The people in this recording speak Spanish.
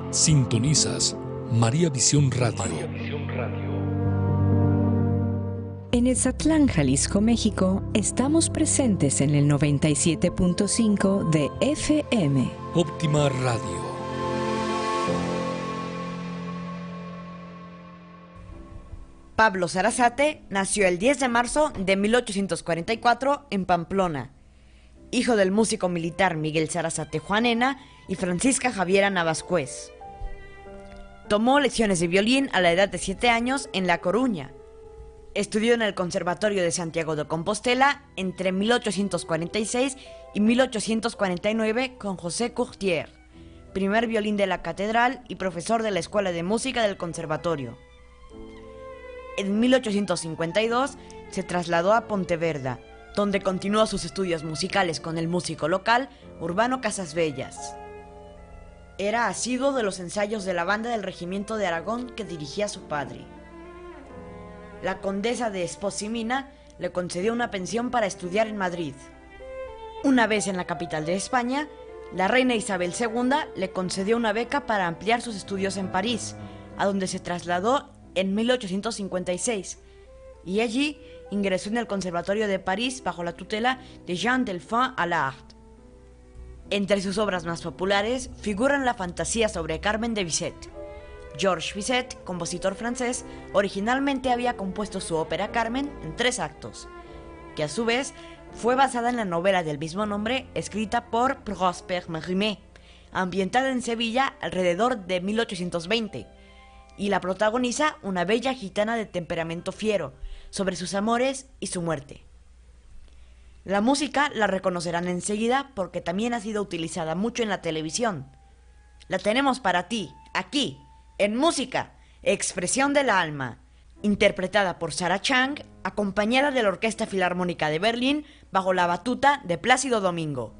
Sintonizas María Visión Radio. En Etzatlán, Jalisco, México, estamos presentes en el 97.5 de FM. Óptima Radio. Pablo Sarasate nació el 10 de marzo de 1844 en Pamplona, hijo del músico militar Miguel Sarasate Juanena y Francisca Javiera Navascués. Tomó lecciones de violín a la edad de 7 años en La Coruña. Estudió en el Conservatorio de Santiago de Compostela entre 1846 y 1849 con José Courtier, primer violín de la catedral y profesor de la Escuela de Música del Conservatorio. En 1852 se trasladó a Pontevedra, donde continuó sus estudios musicales con el músico local Urbano Casasbellas. Era asiduo de los ensayos de la banda del regimiento de Aragón que dirigía su padre. La condesa de Espoz-y-Mina le concedió una pensión para estudiar en Madrid. Una vez en la capital de España, la reina Isabel II le concedió una beca para ampliar sus estudios en París, a donde se trasladó en 1856, y allí ingresó en el Conservatorio de París bajo la tutela de Jean Delphin Allard. Entre sus obras más populares figuran la fantasía sobre Carmen de Bizet. Georges Bizet, compositor francés, originalmente había compuesto su ópera Carmen en 3 actos, que a su vez fue basada en la novela del mismo nombre escrita por Prosper Mérimée, ambientada en Sevilla alrededor de 1820, y la protagoniza una bella gitana de temperamento fiero, sobre sus amores y su muerte. La música la reconocerán enseguida porque también ha sido utilizada mucho en la televisión. La tenemos para ti, aquí, en Música, Expresión del Alma, interpretada por Sarah Chang, acompañada de la Orquesta Filarmónica de Berlín bajo la batuta de Plácido Domingo.